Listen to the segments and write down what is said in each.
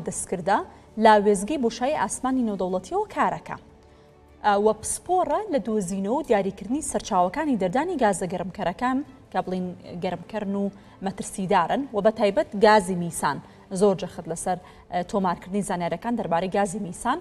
دەستکردە لاوێزگەی بۆشایی ئاسمانی نێودەوڵەتیەوە کارەکە. وە پسپۆڕە لە دۆزینەوە و دیاریکردنی سەرچاوەکانی دەردانی گازە گەرمکەرەکان کە بڵین گەرمکردن و مەترسیدارن و بە تایبەت گازی میسان زۆر جەخت لەسەر تۆمارکردنی زانیارەکان دەربارەی گازی میسان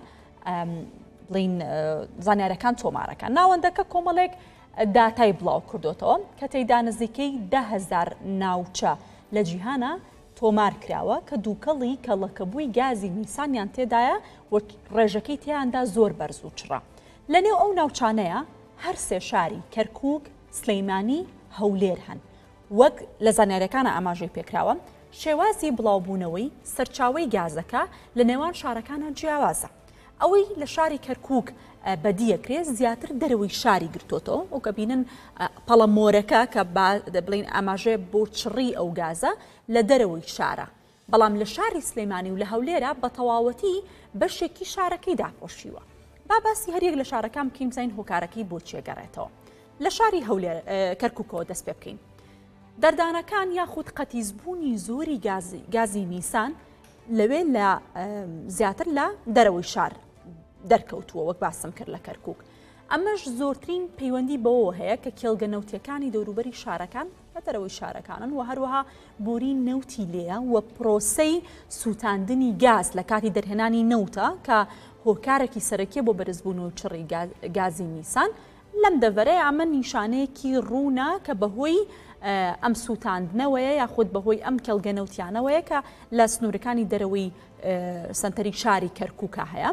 بڵین زانیارەکان تۆمارەکان. ناوەندەکە کۆمەڵێک داتای بڵاو کردوتەوە کە تێیدا نزیکەی 10,000 ناوچە لە جیهانە تۆمار کراوە کە دووکەڵی کەڵەکەبووی گازی میسانیان تێدایە و ڕێژەکەی تیاندا زۆر بەرز و چڕە. لەنێو ئەو ناوچانەیە هەر سێ شاری کەرکووک، سلەیمانی، هەولێر هەن. وەک لە زانیاریەکانە ئاماژەی پێکراوە شێوازی بڵاوبوونەوەی سەرچاوەی گازەکە لە نێوان شارەکانە جیاوازە. ئەوەی لە شاری کەرکووک بەدیەکرێت زیاتر دەرەوەی شاری گرتوتەوە و کە بینن پەڵەمۆرەکە کە بڵین ئاماژەیە بۆ چڕی ئەو گازە لە دەرەوەی شارە. بەڵام لە شاری سلەیمانی و لە هەولێرە بە تەواوەتی بەشێکی شارەکەی داپۆشیوە. با باسی هەریەک لە شارەکان بکەین بزانین هۆکارەکەی بۆ چێگەڕێتەوە. لە شاری هەولێر کەرکووکەوە دەست پێ بکەین. دەردانەکان یاخود قەتیزبوونی زۆری گازی میسان لەوێ لە زیاتر لە دەرەوەی شار دەرکەوتووە وەک باسم کرد لە کەرکووک. ئەمەش زۆرترین پەیوەندی بەوە هەیە کە کێڵگە نەوتیەکانی دەوروبەری شارەکان لە دەرەوەی شارەکانن و هەروەها بوری نەوتی لێە و پرۆسەی سووتاندنی گاز لە کاتی دەرهێنانی نەوتە کە هۆکارێکی سەرەکیە بۆ بەرزبوون و چڕی گازی میسان. لەم دەڤەرەیە ئەمە نیشانەیەکی ڕوونا کە بەهۆی ئەم سووتاندنەوەیە یاخود بەهۆی ئەم کێڵگە نەوتیانەوەیە کە لە سنوورەکانی دەرەوەی سنتەری شاری کەرکووکە هەیە.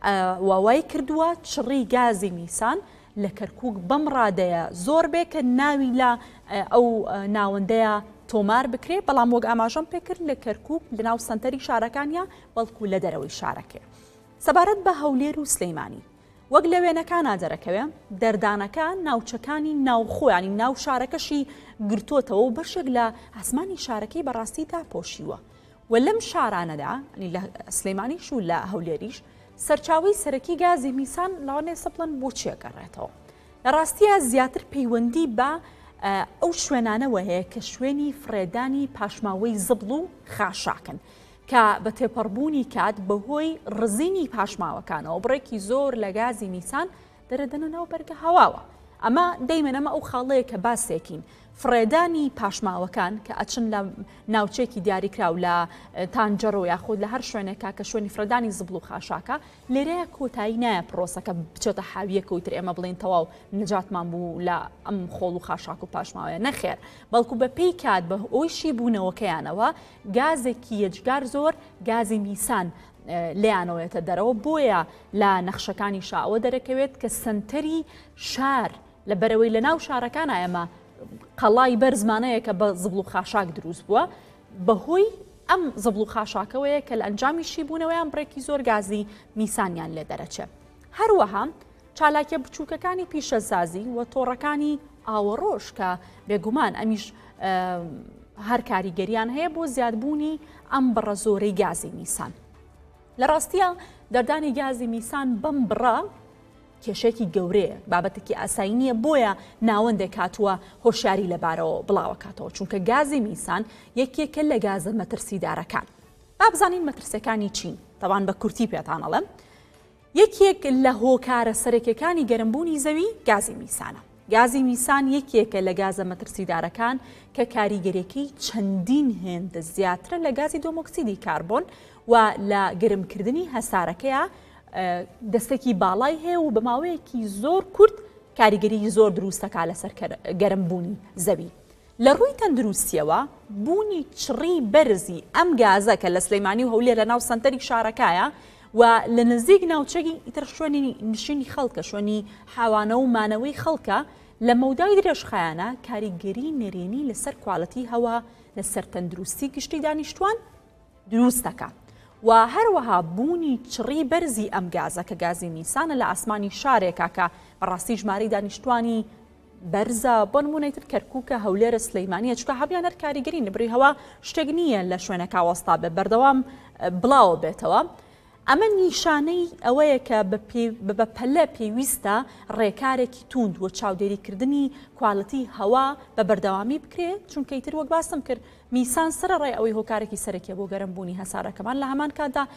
وای کردووە چڕی گازی میسان لە کەرکووک بەم ڕادەیە زۆر بێ کە ناوی لە ئەو ناوەندەیە تۆمار بکرێت، بەڵام وەک ئاماژەم پێکرد لە کەرکووک لە ناو سنتەری شارەکانیە بەڵکو لە دەرەوەی شارەکە. سەبارەت بە هەولێر و سلەیمانی وەک لە وێنەکانە دەرەکەوێ دەردانەکان ناوچەکانی ناوخۆیانی ناو شارەکەشی گرتوتەوە و بەشێک لە ئاسمانی شارەکەی بەڕاستی داپۆشیوە. و لەم شارانەدا لە سلەیمانیش و لە هەولێریش سەرچاوی سەرەکی گازی میسان لاوانێ سەپڵەن بۆ چێگەڕێتەوە. لە ڕاستیە زیاتر پەیوەندی بە ئەو شوێنانەوە هەیە کە شوێنی فرێدانی پاشماوەی زبڵ و خاشاکن کە بە تێپەڕبوونی کات بەهۆی ڕزینی پاشماوەکانەوە بڕێکی زۆر لە گازی میسان دەرەدەنەوە بەرگە هەواوە. ئەمە دەیمەنەمە ئەو خاڵەیە کە باسێکین فرێدانی پاشماوەکان کە ئەچن لە ناوچێکی دیاریکرا و لە تانجەرۆ یاخود لە هەر شوێنێکا کە شوێنی فرێدانی زبڵ و خاشاکە لێرەیە کۆتایی نایە پرۆسەکە بچێتە حاویەکە و تر ئێمە بڵین تەواو نەجاتمان بوو لە ئەم خۆڵ و خاشاک و پاشماوەیە نەخێر، بەڵکو بە پێی کات بە ئەویشی بوونەوەکەیانەوە گازێکی یەجگار زۆر گازی میسان لێیانەوەێتە دەرەوە بۆیە لە نەخشەکانی شاوە دەرەکەوێت کە سنتەری شار لە بەرەوەی لە ناو شارەکان ئێمە قەڵای بەرزمانەیە کە بە زبڵ و خاشاک دروست بووە بەهۆی ئەم زبڵ و خاشاکەوەیە کە لە ئەنجامیشی بوونەوەیان بڕێکی زۆر گازی میسانیان لێ دەرەچێ. هەروەها چالاکیە بچووکەکانی پیشەسازی و تۆڕەکانی ئاوەڕۆژ کە بێگومان ئەمیش هەر کاریگەریان هەیە بۆ زیادبوونی ئەم بڕە زۆرەی گازی میسان. لە ڕاستیە دەردانی گازی میسان بەم بڕە کێشێکی گەورەیە، بابەتێکی ئاسایی نییە بۆیە ناوەندێک هاتووە هۆشیاری لەبارەوە بڵاوەکاتەوە، چونکە گازی میسان یەکێکە لە گازە مەترسیدارەکان. با بزانین مەترسەکانی چین، تەوان بە کورتی پێتانەڵێم. یەکێک لە هۆکارە سەرەکیەکانی گەرمبوونی زەوی گازی میسانە. گازی میسان یەکێکە لە گازە مەترسیدارەکان کە کاریگەریەکەی چەندین هێندە زیاترە لە گازی دۆمۆکسیدی کاربۆن و لە گرمکردنی هەسارەکەیە دەستێکی باڵای هەیە و بە ماوەیەکی زۆر کورت کاریگەری زۆر دروستەکە لەسەر گەرمبوونی زەوی. لە ڕووی تەندروستیەوە بوونی چڕی بەرزی ئەم گازە کە لە سلەیمانی و هەولێر لە ناو سەنتەری شارەکایە و لە نزیک ناوچەی ئیتر شوێنی نشینی خەڵکە شوێنی حاوانە و مانەوەی خەڵکە لە مەودای درێژخایانە کاریگەری نەرێنی لەسەر کوالەتی هەوا لەسەر تەندروستی گشتی دانیشتوان دروستەکە. و هەروەها بوونی چڕی بەرزی ئەم گازە کە گازی میسانە لە ئاسمانی شارێکە کە بەڕاستی ژمارەی دانیشتوانی بەرزە بۆ نمونەیتر کەرکووکە هەولێرە سلەیمانیە چکە هەبیان هەر کاریگەری نەبڕی هەوا شتێک نییە لە شوێنەکە وەستا بێ بەردەوام بڵاوە بێتەوە. ئەمە نیشانەی ئەوەیە کە بە پەلە پێویستە ڕێکارێکی توند و چاودێریکردنی کوالەتی هەوا بە بەردەوامی بکرێت، چونکە ئیتر وەک باسم کرد میسان سەرڕێ ئەوەی هۆکارێکی سەرەکیە بۆ گەرمبوونی هەسارەکەمان لە هەمان کاتدا